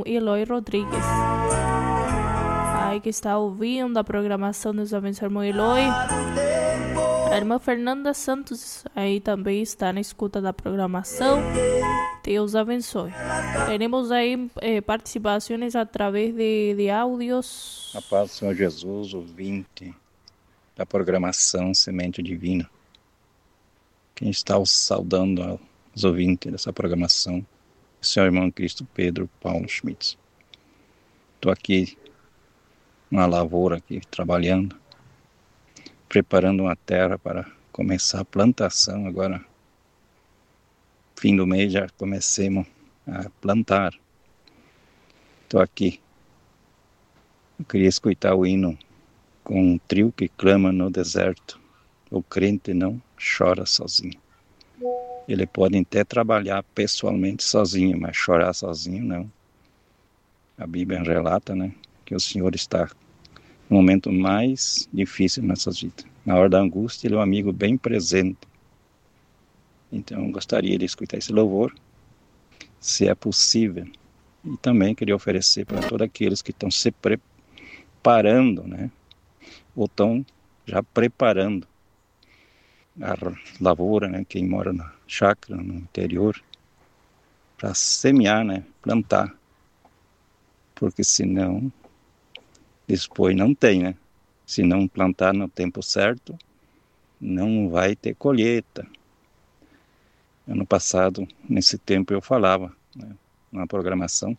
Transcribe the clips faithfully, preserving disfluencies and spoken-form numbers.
irmão Eloy Rodrigues. Aí que está ouvindo a programação, Deus abençoe, irmão Eloy. A irmã Fernanda Santos aí também está na escuta da programação. Deus abençoe. Teremos aí eh, participações através de, de áudios. A paz do Senhor Jesus, ouvinte da programação Semente Divina. Quem está saudando os ouvintes dessa programação é o Senhor Irmão Cristo Pedro Paulo Schmitz. Estou aqui na lavoura, aqui trabalhando, preparando uma terra para começar a plantação. Agora, fim do mês, já comecemos a plantar. Estou aqui. Eu queria escutar o hino com um trio que clama no deserto. O crente não chora sozinho. Ele pode até trabalhar pessoalmente sozinho, mas chorar sozinho não. A Bíblia relata, né, que o Senhor está no momento mais difícil nessas vidas. Na hora da angústia, Ele é um amigo bem presente. Então, eu gostaria de escutar esse louvor, se é possível. E também queria oferecer para todos aqueles que estão se preparando, né, ou estão já preparando a lavoura, né, quem mora na chácara, no interior, para semear, né, plantar. Porque senão, depois não tem, né? Se não plantar no tempo certo, não vai ter colheita. Ano passado, nesse tempo, eu falava, né, na programação,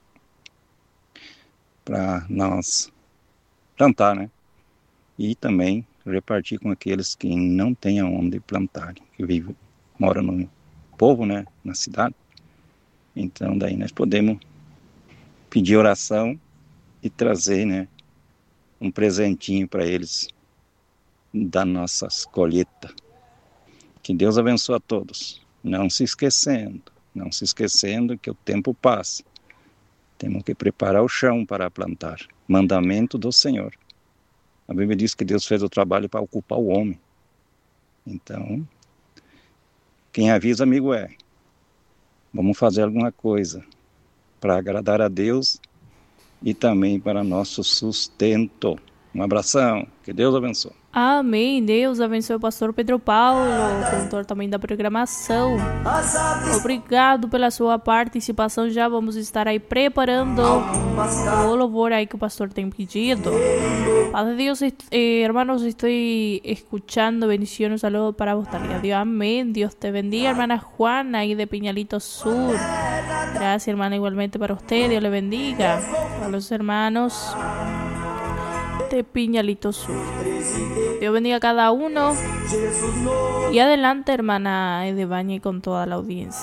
para nós plantar, né? E também repartir com aqueles que não têm aonde plantar, que vivem, moram no povo, né, na cidade. Então, daí nós podemos pedir oração e trazer, né, um presentinho para eles da nossas colheitas. Que Deus abençoe a todos. Não se esquecendo, não se esquecendo que o tempo passa. Temos que preparar o chão para plantar. Mandamento do Senhor. A Bíblia diz que Deus fez o trabalho para ocupar o homem. Então, quem avisa, amigo é. Vamos fazer alguma coisa para agradar a Deus e também para nosso sustento. Um abração, que Deus abençoe. Amém. Deus abençoe o pastor Pedro Paulo, cantor também da programação. Obrigado pela sua participação. Já vamos estar aí preparando o louvor aí que o pastor tem pedido. Padre Dios, eh, hermanos, estoy escuchando. Bendiciones, saludos para vos, Talia. Dios, amén. Dios te bendiga, hermana Juana, ahí de Peñalito Sur. Gracias, hermana, igualmente para usted. Dios le bendiga. A los hermanos de Peñalito Sur. Dios bendiga a cada uno. Y adelante, hermana Edebaña, y con toda la audiencia.